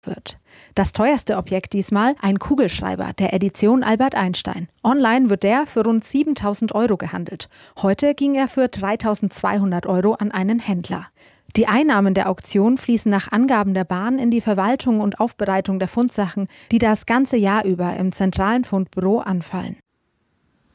wird. Das teuerste Objekt diesmal ein Kugelschreiber der Edition Albert Einstein. Online wird der für rund 7.000 € gehandelt. Heute ging er für 3.200 € an einen Händler. Die Einnahmen der Auktion fließen nach Angaben der Bahn in die Verwaltung und Aufbereitung der Fundsachen, die das ganze Jahr über im zentralen Fundbüro anfallen.